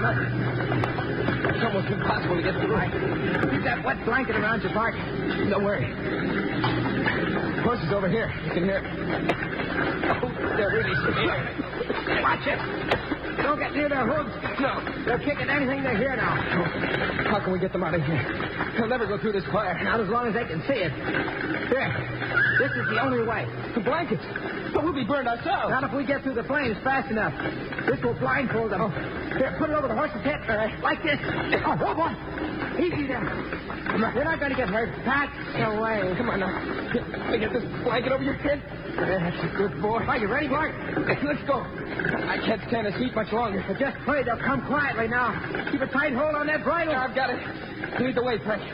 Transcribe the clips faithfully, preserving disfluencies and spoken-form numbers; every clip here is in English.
It's almost impossible to get through. Keep that wet blanket around your Bart. Don't worry. The horse is over here. You can hear it. Oh, they're really severe. Watch it. Don't get near their hooves. No. They're kicking anything they hear now. How can we get them out of here? They'll never go through this fire. Not as long as they can see it. Here. This is the only way. The blankets. But we'll be burned ourselves. Not if we get through the flames fast enough. This will blindfold them. Oh. Here, put it over the horse's head. Uh, like this. Oh, oh, boy. Easy there. Come on. You're not going to get hurt. That's the way. Come on now. Let me get this blanket over your head. That's a good boy. Are you ready, Bart? Let's go. I can't stand this heat much longer. But just pray they'll come quietly now. Keep a tight hold on that bridle. Yeah, I've got it. Lead the way, Frank.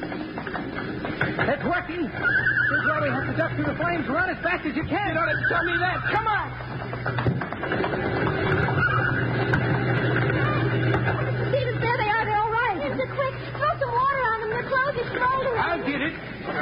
It's working. This is why we have to duck through the flames. Run as fast as you can. You don't have to tell me that. Come on. Stevens, there they are. They're all right. Mister Quick, throw some water on them. Their clothes are smoldering. I'll get it.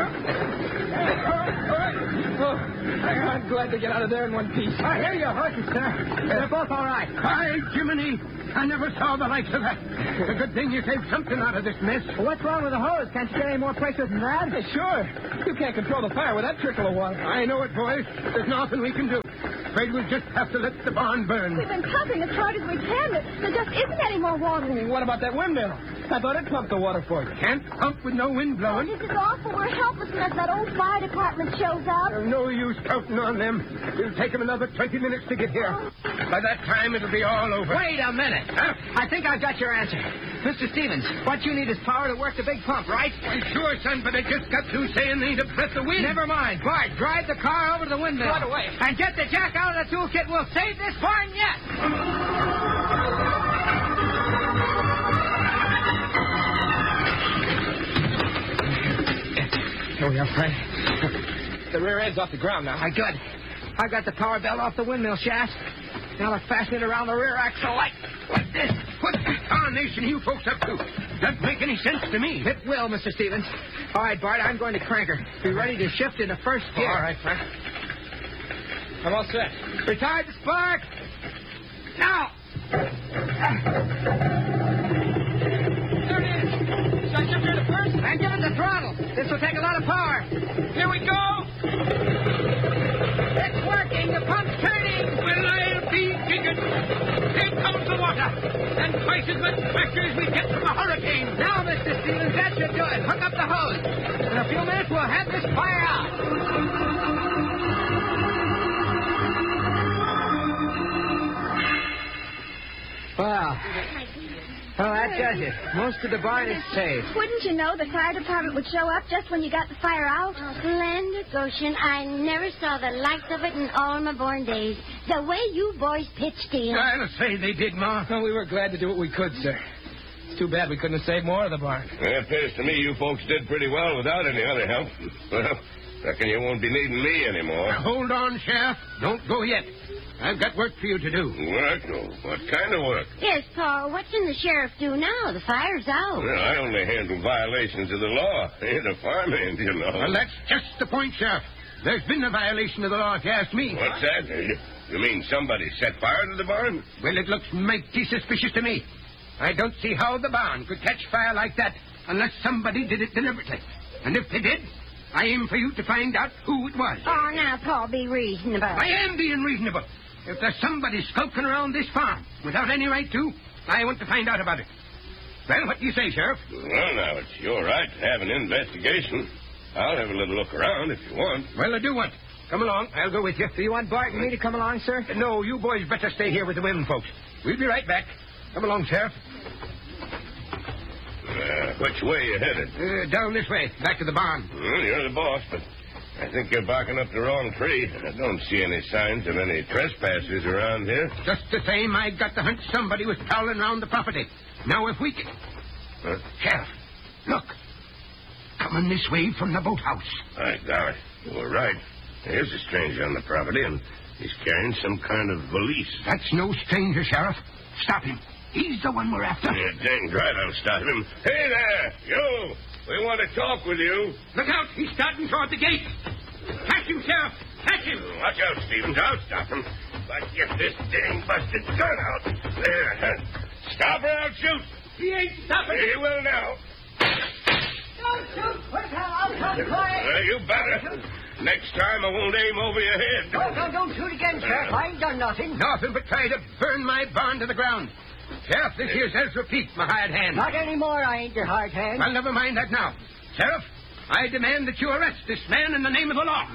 All right. Oh, I'm glad to get out of there in one piece. I hear your horses, sir. They're both all right. Hi, Jiminy. I never saw the likes of that. It's a good thing you saved something out of this mess. Well, what's wrong with the hose? Can't you get any more pressure than that? Yeah, sure. You can't control the fire with that trickle of water. I know it, boys. There's nothing we can do. Afraid we'll just have to let the barn burn. We've been pumping as hard as we can, but there just isn't any more water. What about that windmill? I thought it pumped the water for you. Can't pump with no wind Oh, blowing. this is awful. We're helpless unless that old fire department shows up. There's no use counting on them. It'll take them another twenty minutes to get here. By that time, it'll be all over. Wait a minute. Huh? I think I've got your answer. Mister Stevens, what you need is power to work the big pump, right? Why, sure, son, but I just got through saying they need a breath of wind. Never mind. Bart, drive the car over to the windmill. Right away. And get the jack out of the toolkit. We'll save this barn yet. Here we are, Frank. The rear end's off the ground now. I good. I got the power belt off the windmill shaft. Now let's fasten it around the rear axle like, like this. What the tarnation you folks up to? Doesn't make any sense to me. It will, Mister Stevens. All right, Bart, I'm going to crank her. Be ready to shift into first gear. All right, Frank. I'm all set. Retard the spark. Now. There it is. Shall I shift her to first? And give it the throttle. This will take a lot of power. Here we go. It's working. The pump's turning. Well, I'll be jiggered. Here comes the water. And twice as much pressure as we get from a hurricane. Now, Mister Stevens, that should do it. Hook up the hose. In a few minutes, we'll have this fire out. Wow. Well, that does it. Most of the barn is saved. Wouldn't you know the fire department would show up just when you got the fire out? Oh, splendid, Goshen. I never saw the likes of it in all my born days. The way you boys pitched in. I'll say they did, Ma. Well, we were glad to do what we could, sir. It's too bad we couldn't have saved more of the barn. It appears to me you folks did pretty well without any other help. Well, reckon you won't be needing me anymore. Now, hold on, Sheriff. Don't go yet. I've got work for you to do. Work? Oh, what kind of work? Yes, Paul, what can the sheriff do now? The fire's out. Well, I only handle violations of the law. Ain't a farmhand, you know. Well, that's just the point, Sheriff. There's been a violation of the law, if you ask me. What's that? You, you mean somebody set fire to the barn? Well, it looks mighty suspicious to me. I don't see how the barn could catch fire like that unless somebody did it deliberately. And if they did, I aim for you to find out who it was. Oh, now, Paul, be reasonable. I am being reasonable. If there's somebody skulking around this farm without any right to, I want to find out about it. Well, what do you say, Sheriff? Well, now, it's your right to have an investigation. I'll have a little look around if you want. Well, I do want. Come along. I'll go with you. Do you want Bart and me to come along, sir? No, you boys better stay here with the women folks. We'll be right back. Come along, Sheriff. Uh, which way you headed? Uh, down this way, back to the barn. Well, you're the boss, but I think you're barking up the wrong tree. I don't see any signs of any trespassers around here. Just the same, I got the hunch somebody was prowling around the property. Now, if we can... Huh? Sheriff, look. Coming this way from the boathouse. My God, you were right. There's a stranger on the property, and he's carrying some kind of valise. That's no stranger, Sheriff. Stop him. He's the one we're after. Yeah, dang right I'll stop him. Hey there, you! We want to talk with you. Look out, he's starting toward the gate. Catch him, Sheriff. Catch him. Watch out, Stevens. I'll stop him. But get this dang busted gun out. There. Stop her! shoot. He ain't stopping. He will now. Don't shoot. Quick, I'll come quiet. Uh, you better. Next time I won't aim over your head. Don't, don't, don't shoot again, Sheriff. I ain't done nothing. Nothing but try to burn my barn to the ground. Sheriff, this here's Ezra Peak, my hired hand. Not anymore, I ain't your hard hand. Well, never mind that now. Sheriff, I demand that you arrest this man in the name of the law.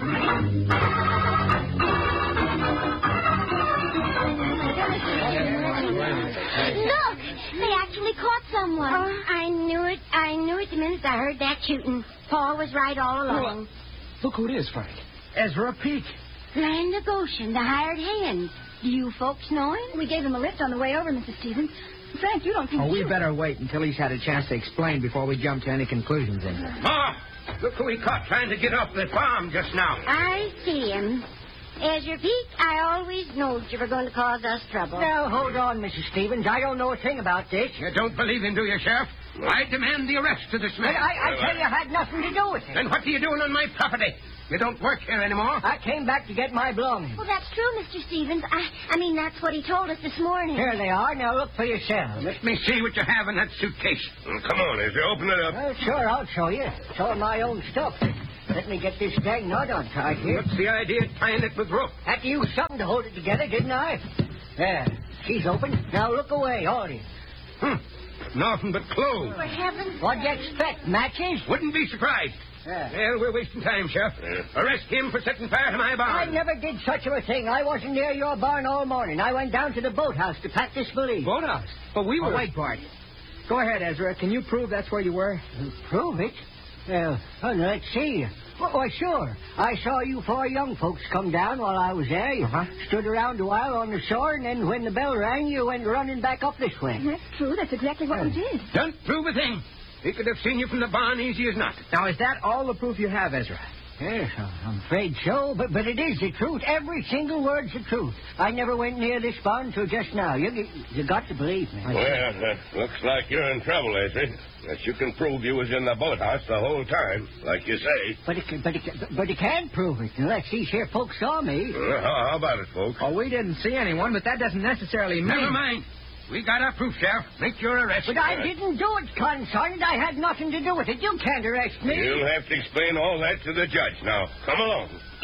Look, they actually caught someone. Oh, I knew it. I knew it the minute I heard that shooting. Paul was right all along. Look who it is, Frank. Ezra Peak. Land of Goshen, the hired hand. Do you folks know him? We gave him a lift on the way over, Missus Stevens. Frank, you don't think... Oh, we you... better wait until he's had a chance to explain before we jump to any conclusions in here. Ma, look who we caught trying to get off the farm just now. I see him. Ezra Peak, I always knowed you were going to cause us trouble. Now, hold on, Missus Stevens. I don't know a thing about this. You don't believe him, do you, Sheriff? I demand the arrest of this But man. I, I tell you, I had nothing to do with it. Then what are you doing on my property? You don't work here anymore. I came back to get my belongings. Well, that's true, Mister Stevens. I, I mean, that's what he told us this morning. Here they are. Now look for yourselves. Let me see what you have in that suitcase. Well, come on, Ezra. Open it up. Well, sure, I'll show you. It's all my own stuff. Let me get this dang knot untied here. What's the idea of tying it with rope? Had to use something to hold it together, didn't I? There. She's open. Now look away, all of you. Hmm. Nothing but clothes. For heaven's What'd you expect? Matches? Wouldn't be surprised. Yeah. Well, we're wasting time, Sheriff. Yeah. Arrest him for setting fire to my I barn. never did such a thing. I wasn't near your barn all morning. I went down to the boathouse to pack this valise. Boathouse? But we were... Oh, wait, Bart. Go ahead, Ezra. Can you prove that's where you were? Prove it? Well, well, let's see. Well, why, sure. I saw you four young folks come down while I was there. You Uh-huh. stood around a while on the shore, and then when the bell rang, you went running back up this way. That's true. That's exactly what we did. Don't prove a thing. He could have seen you from the barn easy as not. Now, is that all the proof you have, Ezra? Yes, I'm afraid so, but but it is the truth. Every single word's the truth. I never went near this barn till just now. You you got to believe me. Well, that looks like you're in trouble, Ezra. Unless you can prove you was in the boathouse the whole time, like you say. But it can, but it can, but it can't prove it unless these here folks saw me. Uh, how, how about it, folks? Oh, we didn't see anyone, but that doesn't necessarily mean... Never mind. We got our proof, Sheriff. Make your arrest. But I didn't do it, Consigned. I had nothing to do with it. You can't arrest me. You'll have to explain all that to the judge. Now, come along.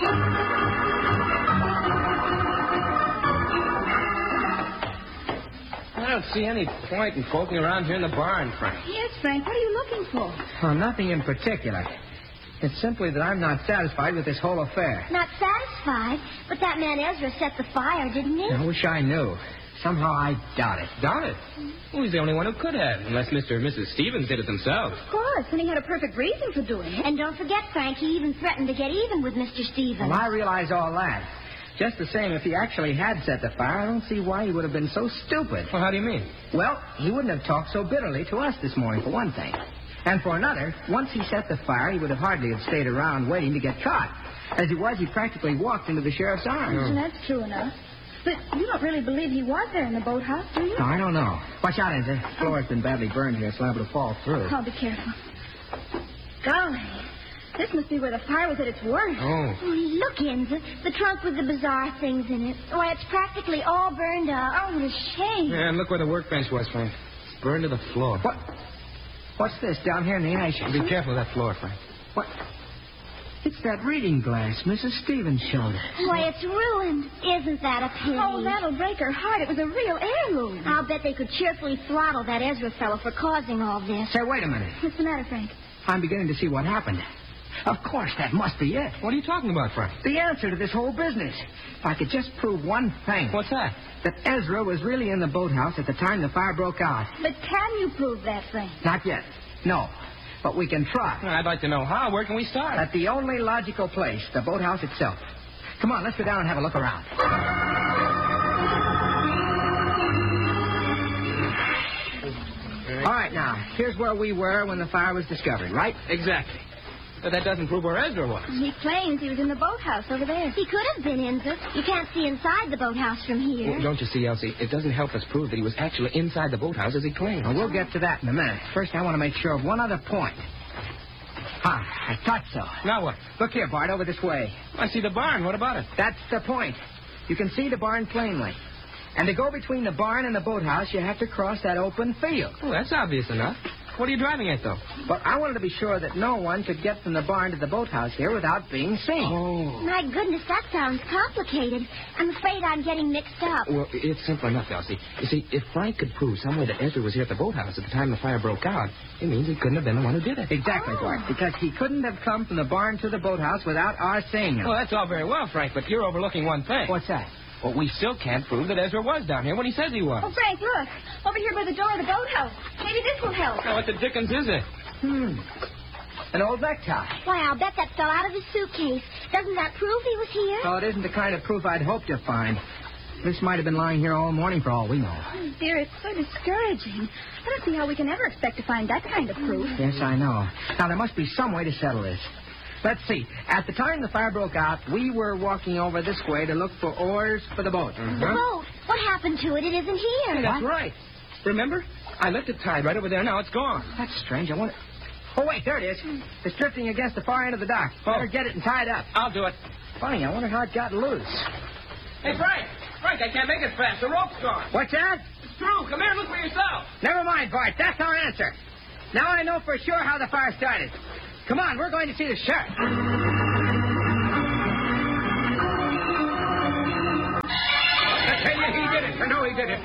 I don't see any point in poking around here in the barn, Frank. Yes, Frank. What are you looking for? Oh, nothing in particular. It's simply that I'm not satisfied with this whole affair. Not satisfied, but that man Ezra set the fire, didn't he? I wish I knew. Somehow I doubt it. Doubt it? Well, he's the only one who could have, unless Mister and Missus Stevens did it themselves. Of course, and he had a perfect reason for doing it. And don't forget, Frank, he even threatened to get even with Mister Stevens. Well, I realize all that. Just the same, if he actually had set the fire, I don't see why he would have been so stupid. Well, how do you mean? Well, he wouldn't have talked so bitterly to us this morning, for one thing. And for another, once he set the fire, he would have hardly have stayed around waiting to get caught. As it was, he practically walked into the sheriff's arms. And that's true enough. But you don't really believe he was there in the boathouse, do you? No, I don't know. Watch out, Enza. The floor's been badly burned here. It's liable to fall through. I'll be careful. Golly, this must be where the fire was at its worst. Oh. Oh, look, Enza. The trunk with the bizarre things in it. Why, it's practically all burned up. Oh, what a shame. Yeah, and look where the workbench was, Frank. It's burned to the floor. What? What's this down here in the ash? Be careful of that floor, Frank. What? It's that reading glass Missus Stevens showed us. Why, it's ruined. Isn't that a pity? Oh, that'll break her heart. It was a real heirloom. I'll bet they could cheerfully throttle that Ezra fellow for causing all this. Say, wait a minute. What's the matter, Frank? I'm beginning to see what happened. Of course, that must be it. What are you talking about, Frank? The answer to this whole business. If I could just prove one thing. What's that? That Ezra was really in the boathouse at the time the fire broke out. But can you prove that, Frank? Not yet. No. But we can try. Well, I'd like to know how. Where can we start? At the only logical place, the boathouse itself. Come on, let's go down and have a look around. All right, now, here's where we were when the fire was discovered, right? Exactly. But that doesn't prove where Ezra was. He claims he was in the boathouse over there. He could have been, Enza. You can't see inside the boathouse from here. Well, don't you see, Elsie? It doesn't help us prove that he was actually inside the boathouse as he claimed. Well, we'll get to that in a minute. First, I want to make sure of one other point. Ah, I thought so. Now what? Look here, Bart, over this way. I see the barn. What about it? That's the point. You can see the barn plainly. And to go between the barn and the boathouse, you have to cross that open field. Oh, that's obvious enough. What are you driving at, though? But I wanted to be sure that no one could get from the barn to the boathouse here without being seen. Oh. My goodness, that sounds complicated. I'm afraid I'm getting mixed up. Well, it's simple enough, Elsie. You see, if Frank could prove some way that Ezra was here at the boathouse at the time the fire broke out, it means he couldn't have been the one who did it. Exactly, Oh. Bart, because he couldn't have come from the barn to the boathouse without our seeing him. Well, that's all very well, Frank, but you're overlooking one thing. What's that? Well, we still can't prove that Ezra was down here when he says he was. Oh, Frank, look. Over here by the door of the boathouse. Maybe this will help. Now, what the dickens is it? Hmm. An old necktie. Why, I'll bet that fell out of his suitcase. Doesn't that prove he was here? Oh, it isn't the kind of proof I'd hoped to find. This might have been lying here all morning for all we know. Oh, dear, it's so discouraging. I don't see how we can ever expect to find that kind of proof. Yes, I know. Now, there must be some way to settle this. Let's see. At the time the fire broke out, we were walking over this way to look for oars for the boat. The boat. What happened to it? It isn't here. That's right. Remember? I left it tied right over there. Now it's gone. That's strange. I wonder... Oh, wait, there it is. It's drifting against the far end of the dock. Better Oh. get it and tie it up. I'll do it. Funny, I wonder how it got loose. Hey, Frank! Frank, I can't make it fast. The rope's gone. What's that? It's true. Come here, look for yourself. Never mind, Bart. That's our answer. Now I know for sure how the fire started. Come on, we're going to see the sheriff. I tell you, he did it. I know he did it.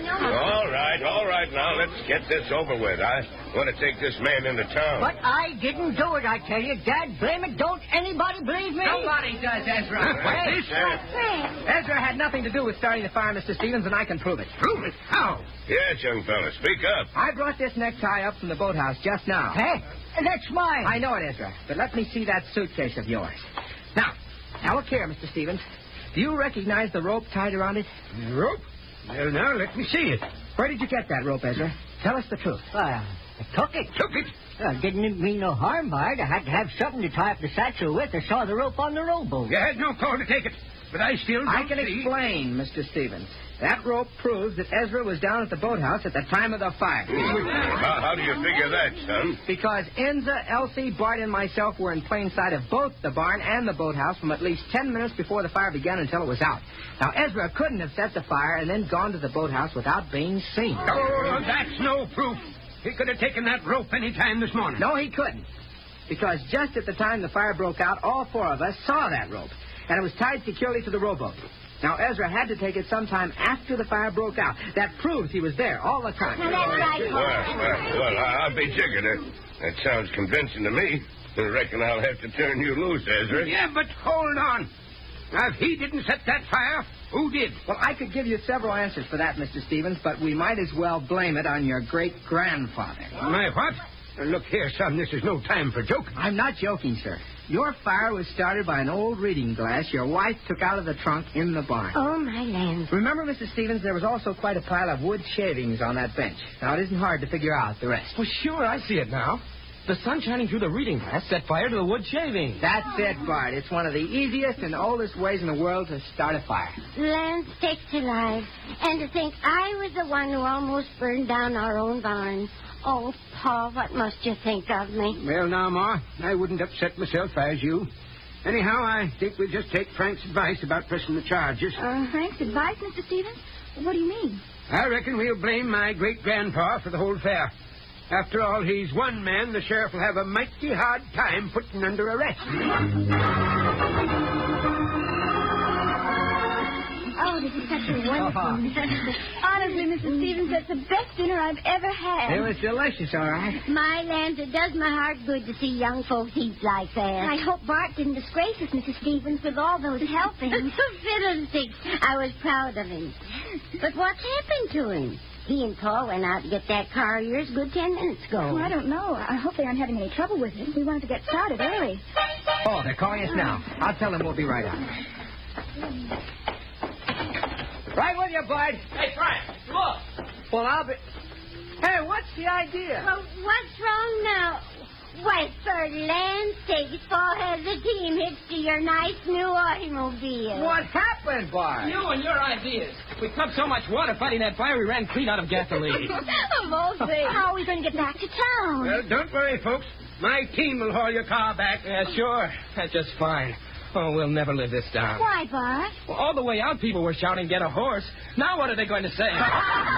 All right, all right. Now, let's get this over with. I want to take this man into town. But I didn't do it, I tell you. Dad, blame it. Don't anybody believe me? Nobody does, Ezra. What's this? Frank. Ezra had nothing to do with starting the fire, Mister Stevens, and I can prove it. Prove it. How? Yes, young fella, speak up. I brought this necktie up from the boathouse just now. Hey, that's mine. I know it, Ezra, but let me see that suitcase of yours. Now, now look here, Mister Stevens. Do you recognize the rope tied around it? Rope? Well, now, let me see it. Where did you get that rope, Ezra? Tell us the truth. Well, I took it. Took it. Uh, didn't mean no harm by it. I had to have something to tie up the satchel with. I saw the rope on the rowboat. You had no call to take it, but I still don't I can see... explain, Mister Stevens. That rope proves that Ezra was down at the boathouse at the time of the fire. How, how do you figure that, son? Because Enza, Elsie, Bart, and myself were in plain sight of both the barn and the boathouse from at least ten minutes before the fire began until it was out. Now, Ezra couldn't have set the fire and then gone to the boathouse without being seen. Oh, that's no proof. He could have taken that rope any time this morning. No, he couldn't. Because just at the time the fire broke out, all four of us saw that rope. And it was tied securely to the rowboat. Now, Ezra had to take it sometime after the fire broke out. That proves he was there all the time. Now, that's right. Well, well, well I'll be jiggered. That, that sounds convincing to me. I reckon I'll have to turn you loose, Ezra. Yeah, but hold on. Now, if he didn't set that fire, who did? Well, I could give you several answers for that, Mister Stevens, but we might as well blame it on your great-grandfather. My what? Now, look here, son, this is no time for joking. I'm not joking, sir. Your fire was started by an old reading glass your wife took out of the trunk in the barn. Oh, my land. Remember, Mister Stevens, there was also quite a pile of wood shavings on that bench. Now, it isn't hard to figure out the rest. Well, sure, I see it now. The sun shining through the reading glass set fire to the wood shaving. That's it, Bart. It's one of the easiest and oldest ways in the world to start a fire. Land stakes alive. And to think I was the one who almost burned down our own barn. Oh, Paul, what must you think of me? Well, now, Ma, I wouldn't upset myself as you. Anyhow, I think we'll just take Frank's advice about pressing the charges. Uh, Frank's advice, Mister Stevens? What do you mean? I reckon we'll blame my great-grandpa for the whole affair. After all, he's one man the sheriff will have a mighty hard time putting under arrest. Oh, this is such a wonderful dinner. Honestly, Mister Stevens, that's the best dinner I've ever had. It was delicious, all right. My land, it does my heart good to see young folks eat like that. I hope Bart didn't disgrace us, Missus Stevens, with all those helpings. Fiddlesticks. I was proud of him. But what's happened to him? He and Paul went out to get that car of yours a good ten minutes ago. Oh, I don't know. I hope they aren't having any trouble with it. We wanted to get started early. Oh, they're calling us now. I'll tell them we'll be right out. Right with you, Bud. Hey, Frank, look. Well, I'll be... Hey, what's the idea? Well, what's wrong now? Why, for land's sake, Paul has a team hitched to your nice new automobile. What happened, Bart? You and your ideas. We pumped so much water fighting that fire, we ran clean out of gasoline. Of all things. How are we going to get back to town? Well, don't worry, folks. My team will haul your car back. Yeah, sure. That's just fine. Oh, we'll never live this down. Why, Bart? Well, all the way out, people were shouting, get a horse. Now what are they going to say?